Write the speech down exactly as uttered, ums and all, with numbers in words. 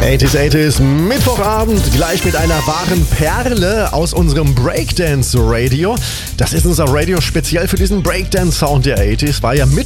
achtziger achtziger Mittwochabend, gleich mit einer wahren Perle aus unserem Breakdance Radio. Das ist unser Radio speziell für diesen Breakdance-Sound der achtziger. War ja mit